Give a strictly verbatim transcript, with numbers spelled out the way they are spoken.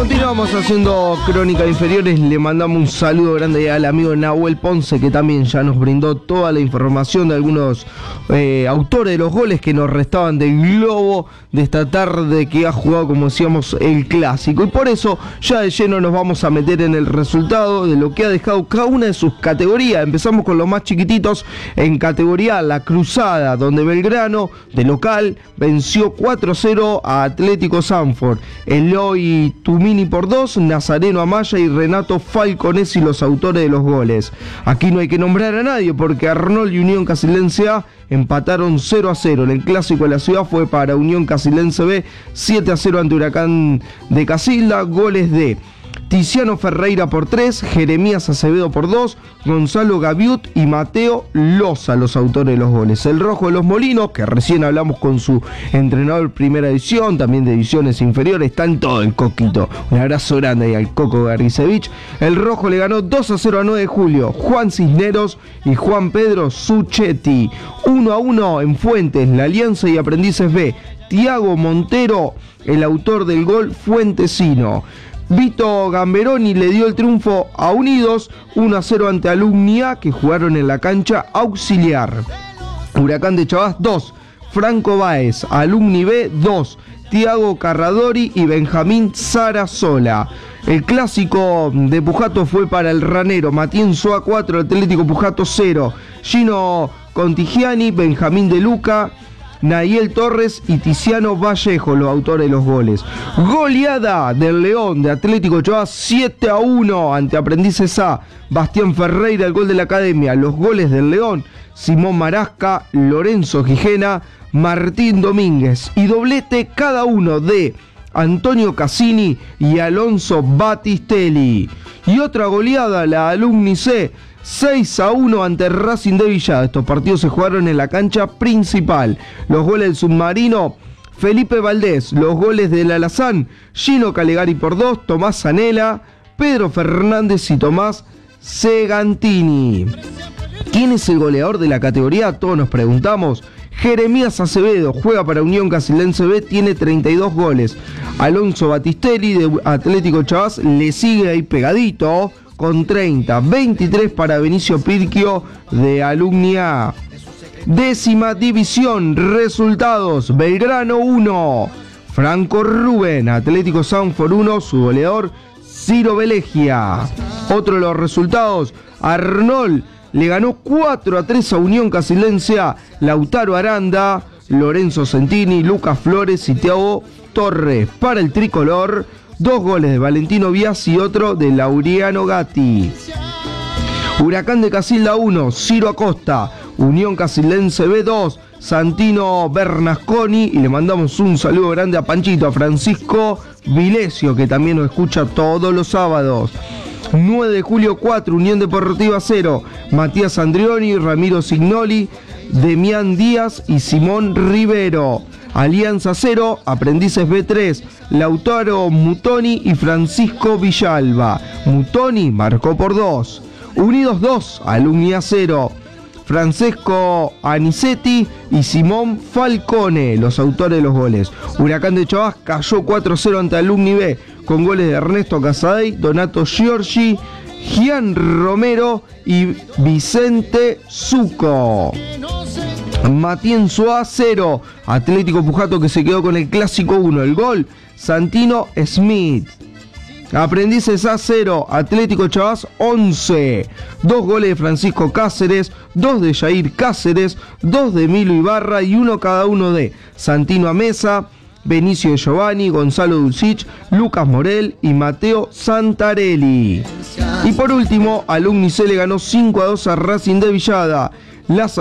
Continuamos haciendo Crónica de Inferiores. Le mandamos un saludo grande al amigo Nahuel Ponce, que también ya nos brindó toda la información de algunos eh, autores de los goles que nos restaban del globo de esta tarde que ha jugado, como decíamos, el clásico. Y por eso ya de lleno nos vamos a meter en el resultado de lo que ha dejado cada una de sus categorías. Empezamos con los más chiquititos en categoría La Cruzada, donde Belgrano de local venció cuatro a cero a Atlético Sanford. Eloy Tumini por dos, Nazareno Amaya y Renato Falconesi los autores de los goles. Aquí no hay que nombrar a nadie porque Arnold y Unión Casilense A empataron cero a cero. En el clásico de la ciudad fue para Unión Casilense B siete a cero ante Huracán de Casilda. Goles de Tiziano Ferreira por tres, Jeremías Acevedo por dos, Gonzalo Gaviut y Mateo Loza los autores de los goles. El Rojo de los Molinos, que recién hablamos con su entrenador primera división, también de divisiones inferiores, está en todo el Coquito. Un abrazo grande ahí al Coco Garricevich. El Rojo le ganó dos a cero a nueve de julio, Juan Cisneros y Juan Pedro Suchetti. uno a uno en Fuentes, La Alianza y Aprendices B. Tiago Montero, el autor del gol fuentesino. Vito Gamberoni le dio el triunfo a Unidos uno a cero ante Alumni A, que jugaron en la cancha auxiliar. Huracán de Chavás dos, Franco Báez. Alumni B dos, Tiago Carradori y Benjamín Sarasola. El clásico de Pujato fue para el Ranero, Matienzo A cuatro, Atlético Pujato cero. Gino Contigiani, Benjamín De Luca, Nayel Torres y Tiziano Vallejo, los autores de los goles. Goleada del León de Atlético Chavás siete a uno ante Aprendices A. Bastián Ferreira, el gol de la Academia. Los goles del León: Simón Marasca, Lorenzo Gijena, Martín Domínguez. Y doblete cada uno de Antonio Cassini y Alonso Battistelli. Y otra goleada, la Alumni C, seis a uno ante Racing de Villada. Estos partidos se jugaron en la cancha principal. Los goles del Submarino: Felipe Valdés. Los goles del Alazán: Gino Calegari por dos, Tomás Zanella, Pedro Fernández y Tomás Segantini. ¿Quién es el goleador de la categoría? Todos nos preguntamos. Jeremías Acevedo, juega para Unión Casilense B, tiene treinta y dos goles. Alonso Battistelli de Atlético Chavás le sigue ahí pegadito con treinta. veintitrés para Benicio Pirquio de Alumni A. Décima división, resultados: Belgrano uno, Franco Rubén. Atlético Sanford uno, su goleador Ciro Velegia. Otro de los resultados: Arnold le ganó cuatro a tres a Unión Casilense A. Lautaro Aranda, Lorenzo Centini, Lucas Flores y Thiago Torres. Para el tricolor, dos goles de Valentino Víaz y otro de Laureano Gatti. Huracán de Casilda uno, Ciro Acosta. Unión Casilense B dos, Santino Bernasconi. Y le mandamos un saludo grande a Panchito, a Francisco Vilesio, que también nos escucha todos los sábados. nueve de julio cuatro, Unión Deportiva cero, Matías Andrioni, Ramiro Signoli, Demián Díaz y Simón Rivero. Alianza cero, Aprendices B tres, Lautaro Mutoni y Francisco Villalba. Mutoni marcó por dos. Unidos dos, Alumni A cero, Francesco Anicetti y Simón Falcone, los autores de los goles. Huracán de Chavás cayó cuatro a cero ante Alumni B, con goles de Ernesto Casadei, Donato Giorgi, Gian Romero y Vicente Zucco. Matienzo A cero, Atlético Pujato, que se quedó con el clásico uno. El gol: Santino Smith. Aprendices A cero, Atlético Chavás once. Dos goles de Francisco Cáceres, dos de Jair Cáceres, dos de Milo Ibarra y uno cada uno de Santino Amesa, Benicio de Giovanni, Gonzalo Dulcich, Lucas Morel y Mateo Santarelli. Y por último, Alumni C le ganó cinco a dos a Racing de Villada. Las